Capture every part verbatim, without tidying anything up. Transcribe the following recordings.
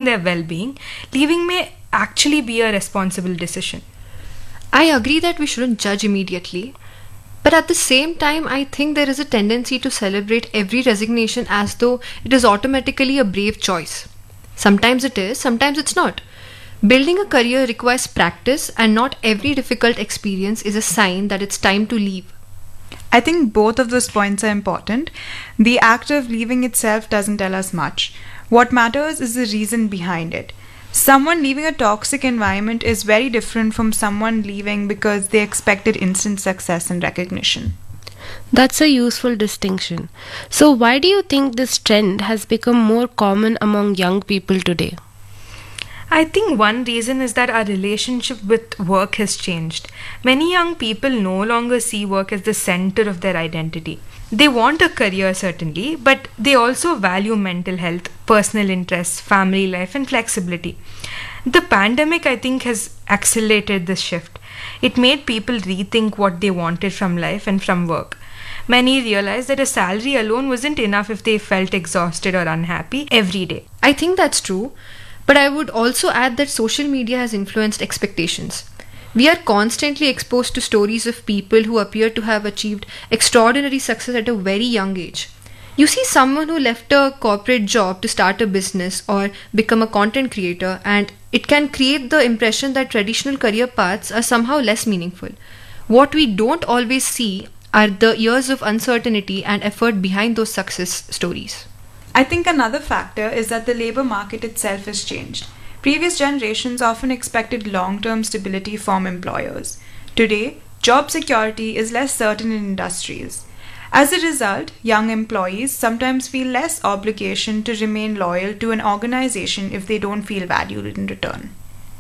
their well-being, leaving may actually be a responsible decision. I agree that we shouldn't judge immediately. But at the same time, I think there is a tendency to celebrate every resignation as though it is automatically a brave choice. Sometimes it is, sometimes it's not. Building a career requires practice, and not every difficult experience is a sign that it's time to leave. I think both of those points are important. The act of leaving itself doesn't tell us much. What matters is the reason behind it. Someone leaving a toxic environment is very different from someone leaving because they expected instant success and recognition. That's a useful distinction. So, why do you think this trend has become more common among young people today? I think one reason is that our relationship with work has changed. Many young people no longer see work as the center of their identity. They want a career, certainly, but they also value mental health, personal interests, family life, and flexibility. The pandemic, I think, has accelerated this shift. It made people rethink what they wanted from life and from work. Many realized that a salary alone wasn't enough if they felt exhausted or unhappy every day. I think that's true, but I would also add that social media has influenced expectations. We are constantly exposed to stories of people who appear to have achieved extraordinary success at a very young age. You see someone who left a corporate job to start a business or become a content creator, and it can create the impression that traditional career paths are somehow less meaningful. What we don't always see are the years of uncertainty and effort behind those success stories. I think another factor is that the labor market itself has changed. Previous generations often expected long-term stability from employers. Today, job security is less certain in industries. As a result, young employees sometimes feel less obligation to remain loyal to an organization if they don't feel valued in return.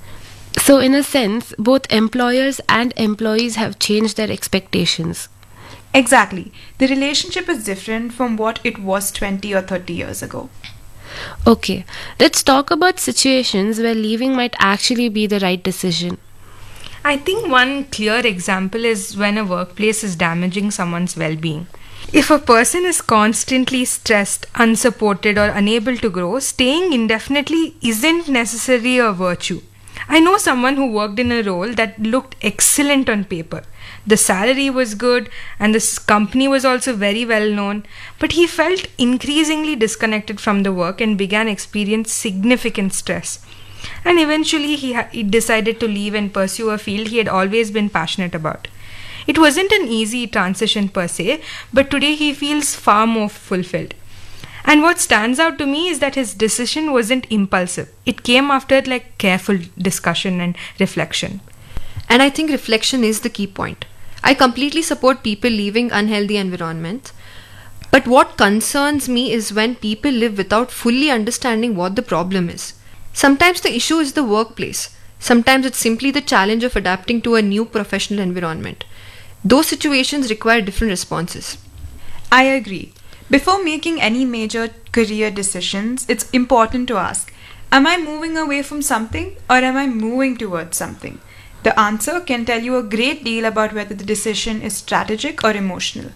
So, in a sense, both employers and employees have changed their expectations. Exactly. The relationship is different from what it was twenty or thirty years ago. Okay, let's talk about situations where leaving might actually be the right decision. I think one clear example is when a workplace is damaging someone's well-being. If a person is constantly stressed, unsupported, or unable to grow, staying indefinitely isn't necessarily a virtue. I know someone who worked in a role that looked excellent on paper. The salary was good and the company was also very well known, but he felt increasingly disconnected from the work and began experience significant stress. And eventually he, ha- he decided to leave and pursue a field he had always been passionate about. It wasn't an easy transition per se, but today he feels far more fulfilled. And what stands out to me is that his decision wasn't impulsive. It came after like careful discussion and reflection. And I think reflection is the key point. I completely support people leaving unhealthy environments. But what concerns me is when people live without fully understanding what the problem is. Sometimes the issue is the workplace. Sometimes it's simply the challenge of adapting to a new professional environment. Those situations require different responses. I agree. Before making any major career decisions, it's important to ask, am I moving away from something or am I moving towards something? The answer can tell you a great deal about whether the decision is strategic or emotional.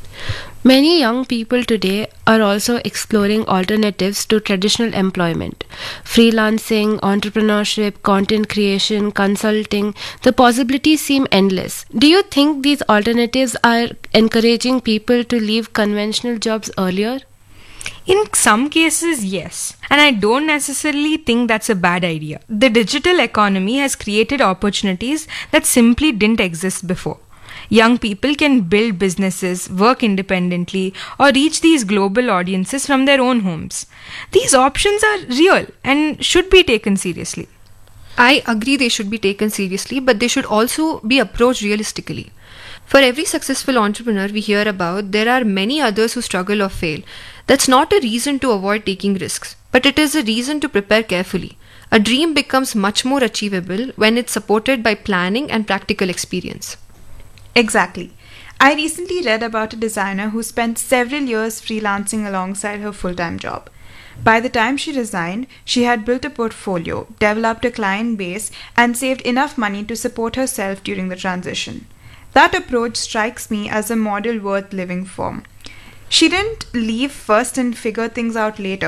Many young people today are also exploring alternatives to traditional employment. Freelancing, entrepreneurship, content creation, consulting, the possibilities seem endless. Do you think these alternatives are encouraging people to leave conventional jobs earlier? In some cases, yes. And I don't necessarily think that's a bad idea. The digital economy has created opportunities that simply didn't exist before. Young people can build businesses, work independently, or reach these global audiences from their own homes. These options are real and should be taken seriously. I agree they should be taken seriously, but they should also be approached realistically. For every successful entrepreneur we hear about, there are many others who struggle or fail. That's not a reason to avoid taking risks, but it is a reason to prepare carefully. A dream becomes much more achievable when it's supported by planning and practical experience. Exactly. I recently read about a designer who spent several years freelancing alongside her full-time job. By the time she resigned, she had built a portfolio, developed a client base, and saved enough money to support herself during the transition. That approach strikes me as a model worth living for. She didn't leave first and figure things out later.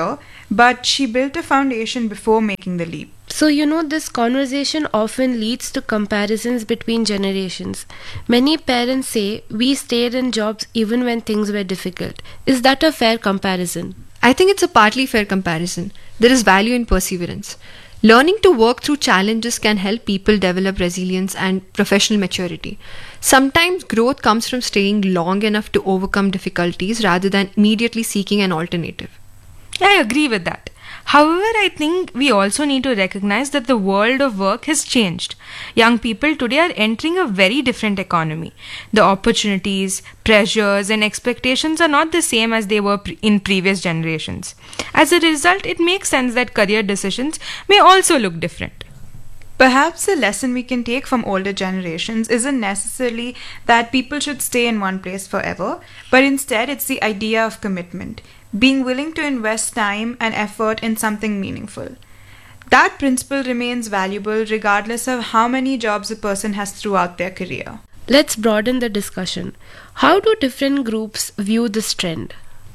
but she built a foundation before making the leap. So, you know, this conversation often leads to comparisons between generations. Many parents say we stayed in jobs even when things were difficult. Is that a fair comparison? I think it's a partly fair comparison. There is value in perseverance. Learning to work through challenges can help people develop resilience and professional maturity. Sometimes growth comes from staying long enough to overcome difficulties rather than immediately seeking an alternative. I agree with that. However, I think we also need to recognize that the world of work has changed. Young people today are entering a very different economy. The opportunities, pressures, and expectations are not the same as they were pre- in previous generations. As a result, it makes sense that career decisions may also look different. Perhaps the lesson we can take from older generations isn't necessarily that people should stay in one place forever, but instead it's the idea of commitment, being willing to invest time and effort in something meaningful. That principle remains valuable regardless of how many jobs a person has throughout their career. Let's broaden the discussion. How do different groups view this trend?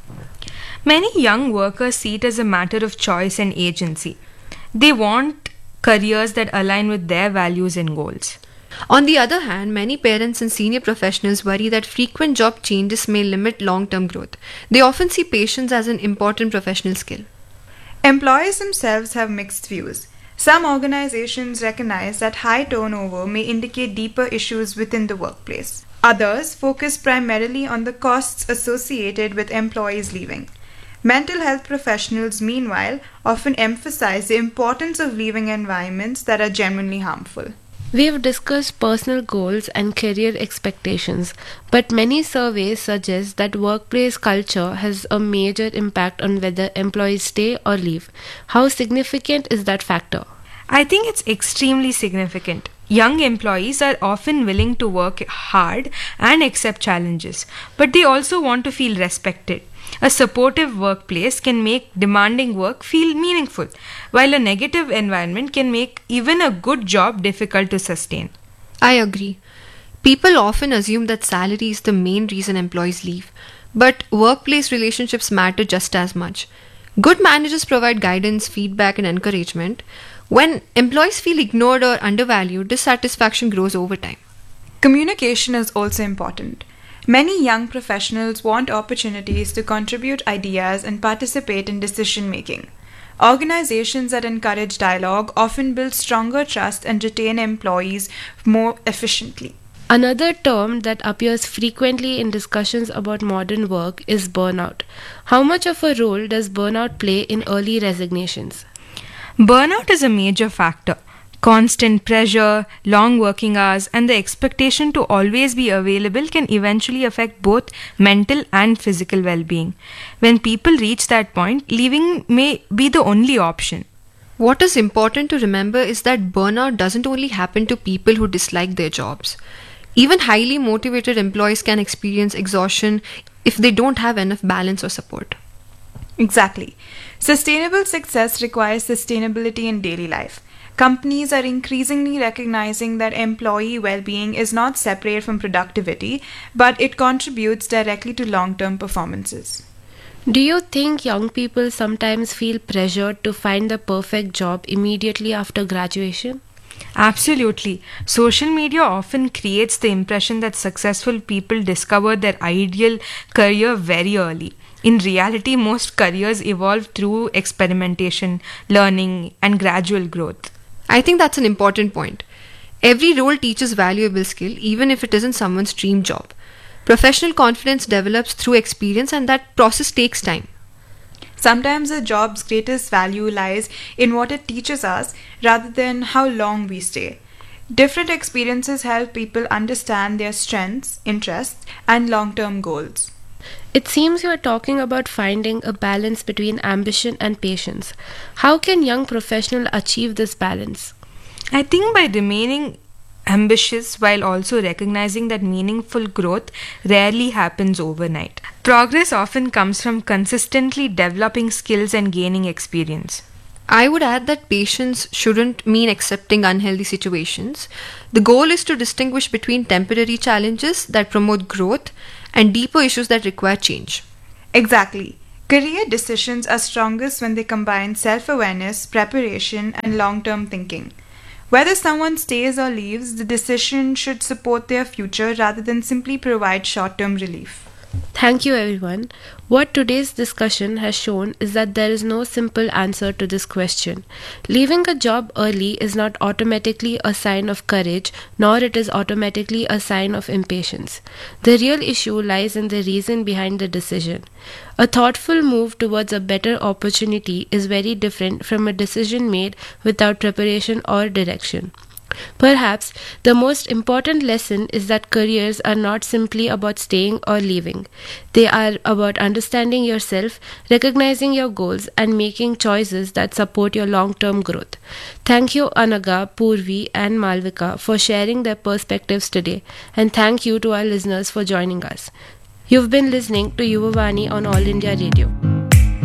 Many young workers see it as a matter of choice and agency. They want careers that align with their values and goals. On the other hand, many parents and senior professionals worry that frequent job changes may limit long-term growth. They often see patience as an important professional skill. Employees themselves have mixed views. Some organizations recognize that high turnover may indicate deeper issues within the workplace. Others focus primarily on the costs associated with employees leaving. Mental health professionals, meanwhile, often emphasize the importance of leaving environments that are genuinely harmful. We have discussed personal goals and career expectations, but many surveys suggest that workplace culture has a major impact on whether employees stay or leave. How significant is that factor? I think it's extremely significant. Young employees are often willing to work hard and accept challenges, but they also want to feel respected. A supportive workplace can make demanding work feel meaningful, while a negative environment can make even a good job difficult to sustain. I agree. People often assume that salary is the main reason employees leave, but workplace relationships matter just as much. Good managers provide guidance, feedback, and encouragement. When employees feel ignored or undervalued, dissatisfaction grows over time. Communication is also important. Many young professionals want opportunities to contribute ideas and participate in decision making. Organizations that encourage dialogue often build stronger trust and retain employees more efficiently. Another term that appears frequently in discussions about modern work is burnout. How much of a role does burnout play in early resignations? Burnout is a major factor. Constant pressure, long working hours, and the expectation to always be available can eventually affect both mental and physical well-being. When people reach that point, leaving may be the only option. What is important to remember is that burnout doesn't only happen to people who dislike their jobs. Even highly motivated employees can experience exhaustion if they don't have enough balance or support. Exactly. Sustainable success requires sustainability in daily life. Companies are increasingly recognizing that employee well-being is not separate from productivity, but it contributes directly to long-term performances. Do you think young people sometimes feel pressured to find the perfect job immediately after graduation? Absolutely. Social media often creates the impression that successful people discover their ideal career very early. In reality, most careers evolve through experimentation, learning, and gradual growth. I think that's an important point. Every role teaches valuable skill, even if it isn't someone's dream job. Professional confidence develops through experience, and that process takes time. Sometimes a job's greatest value lies in what it teaches us rather than how long we stay. Different experiences help people understand their strengths, interests, and long-term goals. It seems you are talking about finding a balance between ambition and patience. How can young professionals achieve this balance? I think by remaining ambitious while also recognizing that meaningful growth rarely happens overnight. Progress often comes from consistently developing skills and gaining experience. I would add that patience shouldn't mean accepting unhealthy situations. The goal is to distinguish between temporary challenges that promote growth and deeper issues that require change. Exactly. Career decisions are strongest when they combine self awareness, preparation, and long term thinking. Whether someone stays or leaves, the decision should support their future rather than simply provide short term relief. Thank you, everyone. What today's discussion has shown is that there is no simple answer to this question. Leaving a job early is not automatically a sign of courage, nor it is automatically a sign of impatience. The real issue lies in the reason behind the decision. A thoughtful move towards a better opportunity is very different from a decision made without preparation or direction. Perhaps the most important lesson is that careers are not simply about staying or leaving. They are about understanding yourself, recognizing your goals, and making choices that support your long-term growth. Thank you, Anaga, Purvi, and Malvika for sharing their perspectives today, and thank you to our listeners for joining us. You've been listening to Yuvavani on All India Radio.